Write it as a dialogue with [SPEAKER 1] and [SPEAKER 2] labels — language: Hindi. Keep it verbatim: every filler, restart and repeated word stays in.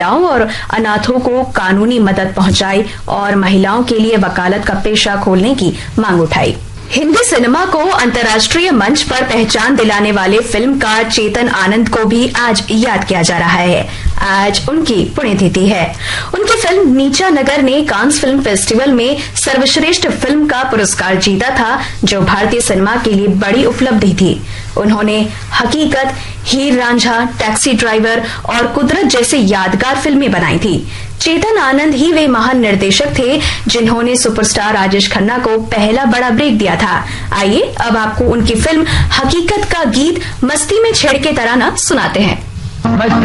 [SPEAKER 1] और अनाथों को कानूनी मदद पहुंचाई और महिलाओं के लिए वकालत का पेशा खोलने की मांग उठाई। हिंदी सिनेमा को अंतर्राष्ट्रीय मंच पर पहचान दिलाने वाले फिल्मकार चेतन आनंद को भी आज याद किया जा रहा है। आज उनकी पुण्यतिथि है। उनकी फिल्म नीचा नगर ने कांस फिल्म फेस्टिवल में सर्वश्रेष्ठ फिल्म का पुरस्कार जीता था, जो भारतीय सिनेमा के लिए बड़ी उपलब्धि थी। उन्होंने हकीकत, हीर रांझा, टैक्सी ड्राइवर और कुदरत जैसे यादगार फिल्में बनाई थी। चेतन आनंद ही वे महान निर्देशक थे जिन्होंने सुपरस्टार राजेश खन्ना को पहला बड़ा ब्रेक दिया था। आइए अब आपको उनकी फिल्म हकीकत का गीत मस्ती में छेड़ के तराना सुनाते हैं।